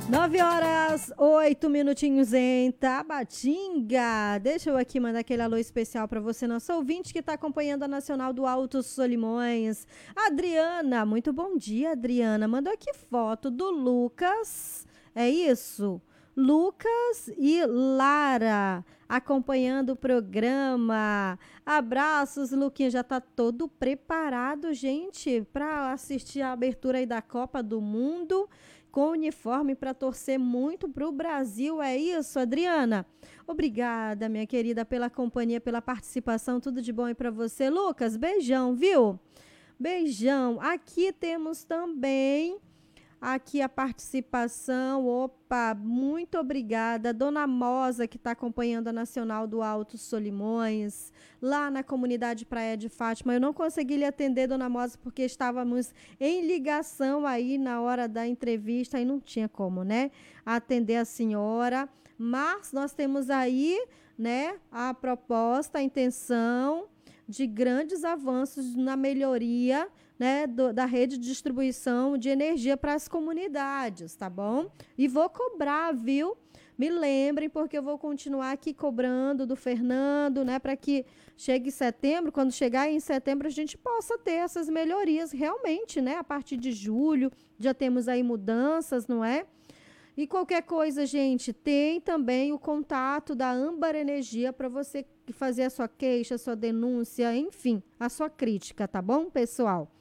9 horas, 8 minutinhos em Tabatinga. Deixa eu aqui mandar aquele alô especial para você, nosso ouvinte que está acompanhando a Nacional do Alto Solimões. Adriana, muito bom dia, Adriana. Mandou aqui foto do Lucas, é isso? Lucas e Lara acompanhando o programa. Abraços, Luquinha, já tá todo preparado, gente, para assistir a abertura aí da Copa do Mundo, com uniforme para torcer muito para o Brasil. É isso, Adriana? Obrigada, minha querida, pela companhia, pela participação. Tudo de bom aí para você, Lucas. Beijão, viu? Beijão. Aqui temos também aqui a participação. Opa, muito obrigada. Dona Mosa, que está acompanhando a Nacional do Alto Solimões, lá na comunidade Praia de Fátima. Eu não consegui lhe atender, Dona Mosa, porque estávamos em ligação aí na hora da entrevista e não tinha como, né, atender a senhora. Mas nós temos aí, né, a proposta, a intenção de grandes avanços na melhoria, né, da rede de distribuição de energia para as comunidades, tá bom? E vou cobrar, viu? Me lembrem, porque eu vou continuar aqui cobrando do Fernando, né, para que chegue em setembro. Quando chegar em setembro, a gente possa ter essas melhorias realmente, né? A partir de julho, já temos aí mudanças, não é? E qualquer coisa, gente, tem também o contato da Âmbar Energia para você fazer a sua queixa, a sua denúncia, enfim, a sua crítica, tá bom, pessoal?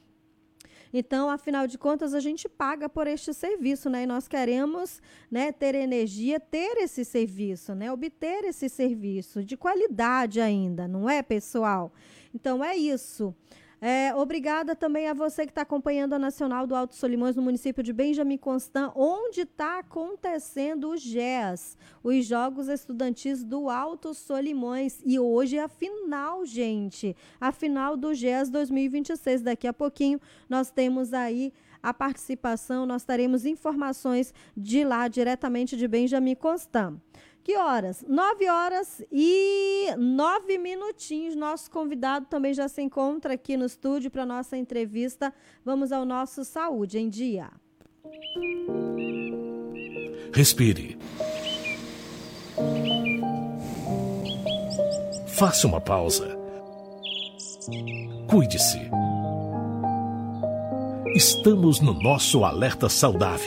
Então, afinal de contas, a gente paga por este serviço, né? E nós queremos, né, ter energia, ter esse serviço, né? Obter esse serviço de qualidade ainda, não é, pessoal? Então, é isso. Obrigada também a você que está acompanhando a Nacional do Alto Solimões no município de Benjamin Constant, onde está acontecendo o GES, os Jogos Estudantis do Alto Solimões. E hoje é a final, gente, a final do GES 2026. Daqui a pouquinho nós temos aí a participação, nós teremos informações de lá, diretamente de Benjamin Constant. Que horas? 9 horas e 9 minutinhos. Nosso convidado também já se encontra aqui no estúdio para nossa entrevista. Vamos ao nosso Saúde em Dia. Respire. Faça uma pausa. Cuide-se. Estamos no nosso Alerta Saudável.